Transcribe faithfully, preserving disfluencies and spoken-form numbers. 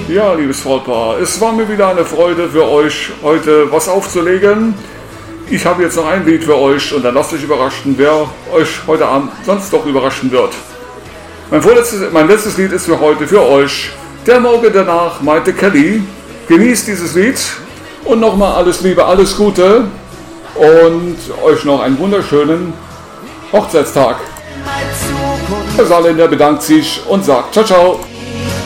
Ja, liebes Brautpaar, es war mir wieder eine Freude für euch heute was aufzulegen. Ich habe jetzt noch ein Lied für euch und dann lasst euch überraschen, wer euch heute Abend sonst doch überraschen wird. Mein, vorletztes, mein letztes Lied ist für heute für euch Der Morgen danach, meinte Kelly. Genießt dieses Lied und nochmal alles Liebe, alles Gute und euch noch einen wunderschönen Hochzeitstag. Der Saarländer bedankt sich und sagt ciao, ciao.